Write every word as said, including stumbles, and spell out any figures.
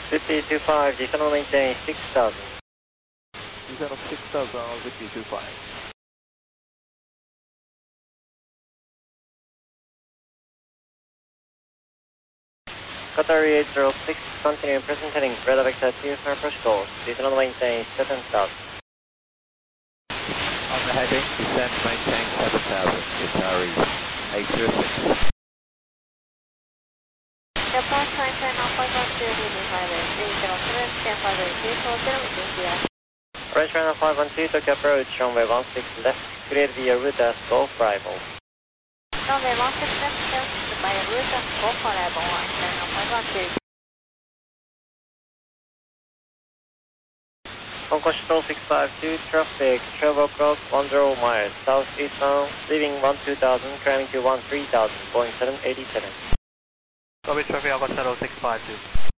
Zippy two five, descend maintain six thousand. Descend of six thousand on Zippy two five. Qatar eight zero six, continue present heading, red of exit two for approach goals, descend maintain seven thousand. On the heading, descend maintain seven thousand, Qatar eight zero six. Qatar maintain Alpha one two, leading highway three zero seven, scan five eight two four zero, within G S. Orange Runway five one two, Tokyo approach, runway one six left, clear via route as Golf Rival. Runway one six left, clear by route as Golf Rival, China five one two. Hong Kong Shuttle six five two, traffic, travel across one zero miles, southeast bound, leaving one two thousand, climbing to one three thousand, Boeing seven eighty-seven. Copy traffic, Hong Kong Shuttle six five two.